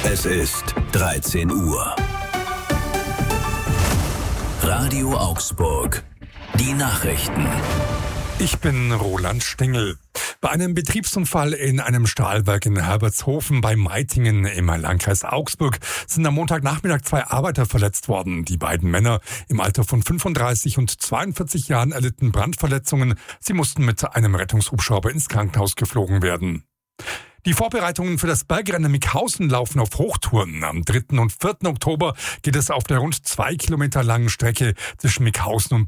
Es ist 13 Uhr. Radio Augsburg. Die Nachrichten. Ich bin Roland Stengel. Bei einem Betriebsunfall in einem Stahlwerk in Herbertshofen bei Meitingen im Landkreis Augsburg sind am Montagnachmittag 2 Arbeiter verletzt worden. Die beiden Männer im Alter von 35 und 42 Jahren erlitten Brandverletzungen. Sie mussten mit einem Rettungshubschrauber ins Krankenhaus geflogen werden. Die Vorbereitungen für das Bergrennen Mickhausen laufen auf Hochtouren. Am 3. und 4. Oktober geht es auf der rund 2 Kilometer langen Strecke zwischen Mickhausen und